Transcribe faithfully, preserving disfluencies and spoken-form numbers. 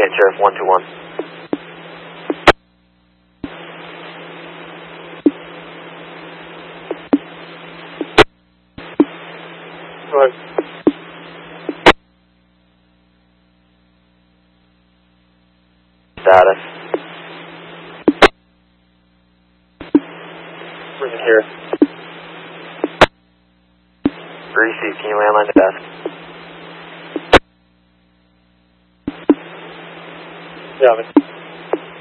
Can Sheriff one two one. Go ahead. Status. Bring it here. Receive, can you landline to desk? Yeah, man.